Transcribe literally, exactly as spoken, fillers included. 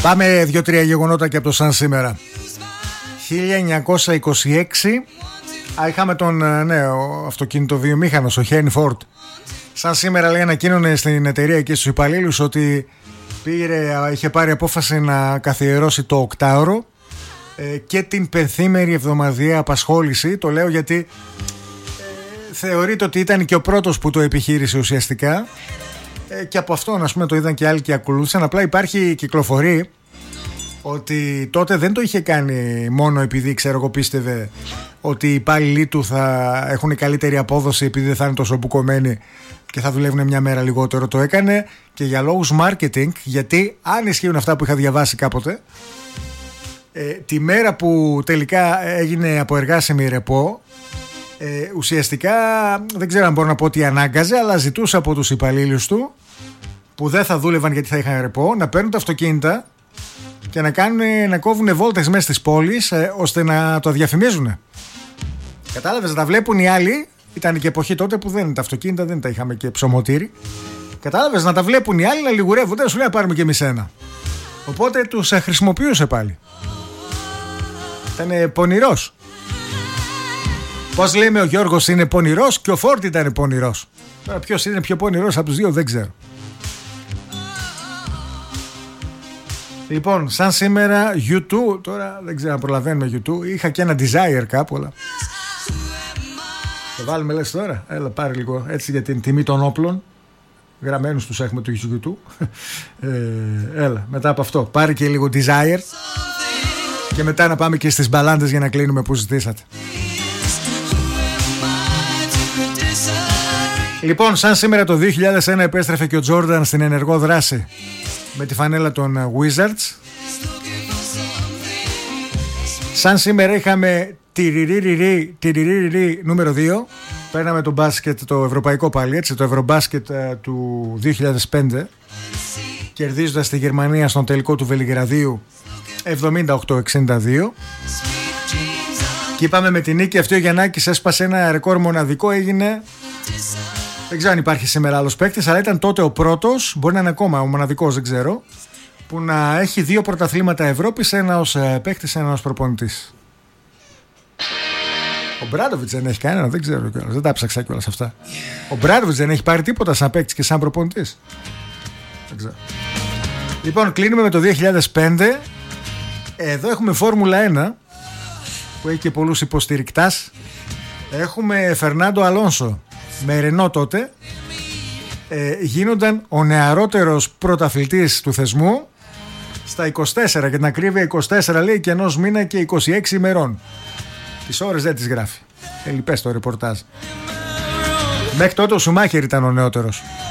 Πάμε δύο-τρία γεγονότα και από το σαν σήμερα. χίλια εννιακόσια είκοσι έξι α, είχαμε τον νέο αυτοκινητοβιομήχανος, ο Χένι Φόρντ. Σαν σήμερα, λέει, ανακοίνωνε στην εταιρεία και στους υπαλλήλους ότι πήρε, είχε πάρει απόφαση να καθιερώσει το οκτάωρο ε, και την πενθήμερη εβδομαδιαία απασχόληση. Το λέω γιατί ε, θεωρείται ότι ήταν και ο πρώτος που το επιχείρησε ουσιαστικά ε, και από αυτόν, ας πούμε, το είδαν και άλλοι και ακολούθησαν. Απλά υπάρχει κυκλοφορεί ότι τότε δεν το είχε κάνει μόνο επειδή, ξέρω εγώ, πίστευε ότι οι υπάλληλοι του θα έχουν καλύτερη απόδοση επειδή δεν θα είναι τόσο μπουκωμένοι και θα δουλεύουν μια μέρα λιγότερο. Το έκανε και για λόγους marketing, γιατί αν ισχύουν αυτά που είχα διαβάσει κάποτε, ε, τη μέρα που τελικά έγινε από εργάσιμη ρεπό, ε, ουσιαστικά δεν ξέρω αν μπορώ να πω ότι ανάγκαζε, αλλά ζητούσε από τους υπαλλήλους του που δεν θα δούλευαν γιατί θα είχαν ρεπό να παίρνουν τα αυτοκίνητα και να, κάνουν, να κόβουν βόλτες μέσα στις πόλεις ε, ώστε να το διαφημίζουν. Κατάλαβες, να τα βλέπουν οι άλλοι. Ήταν και εποχή τότε που δεν τα αυτοκίνητα, δεν τα είχαμε και ψωμοτήρι. Κατάλαβες, να τα βλέπουν οι άλλοι να λιγουρεύονται, σου λέει να πάρουμε και εμείς ένα. Οπότε τους χρησιμοποιούσε πάλι. Ήτανε πονηρός. Πώς λέμε, ο Γιώργος είναι πονηρός και ο Φόρντ ήταν πονηρός. Τώρα ποιος είναι πιο πονηρός από τους δύο δεν ξέρω. Λοιπόν, σαν σήμερα γιου τού, τώρα δεν ξέρω αν προλαβαίνουμε γιου τού. Είχα και ένα Desire κάπου, αλλά το βάλουμε, λες τώρα. Έλα, πάρε λίγο έτσι για την τιμή των όπλων. Γραμμένους τους έχουμε του γιου τού. ε, Έλα, μετά από αυτό πάρε και λίγο Desire και μετά να πάμε και στις μπαλάντες για να κλείνουμε που ζητήσατε. Λοιπόν, σαν σήμερα το δύο χιλιάδες ένα επέστρεφε και ο Τζόρνταν στην ενεργό δράση με τη φανέλα των Wizards. Σαν σήμερα είχαμε τυριριριρι, τυριριριρι νούμερο δύο. Παίρναμε το μπάσκετ, το ευρωπαϊκό πάλι, έτσι, το ευρωμπάσκετ uh, του δύο χιλιάδες πέντε, κερδίζοντας τη Γερμανία στον τελικό του Βελιγραδίου εβδομήντα οκτώ εξήντα δύο. Και είπαμε με την νίκη αυτή ο Γιαννάκης έσπασε ένα ρεκόρ μοναδικό, έγινε... Δεν ξέρω αν υπάρχει σήμερα άλλος παίκτης, αλλά ήταν τότε ο πρώτος, μπορεί να είναι ακόμα ο μοναδικός, δεν ξέρω, που να έχει δύο πρωταθλήματα Ευρώπης, ένα ως παίκτης, ένα ως προπονητής. Ο Μπράντοβιτς δεν έχει κανένα, δεν ξέρω κιόλας, δεν τα ψάξα κιόλας αυτά. Ο Μπράντοβιτς δεν έχει πάρει τίποτα σαν παίκτης και σαν προπονητής. Δεν ξέρω. Λοιπόν, κλείνουμε με το δύο χιλιάδες πέντε. Εδώ έχουμε Φόρμουλα ένα, που έχει και πολλούς υποστηρικτάς. Έχουμε Φερνάντο Αλόνσο με Ρενό τότε. ε, Γίνονταν ο νεαρότερος πρωταθλητής του θεσμού στα είκοσι τέσσερα, και την ακρίβεια είκοσι τέσσερα λέει και ενός μήνα και είκοσι έξι ημερών. Τις ώρες δεν τις γράφει. Ε, λυπές το ρεπορτάζ. Μέχρι τότε ο Σουμάχερ ήταν ο νεότερος.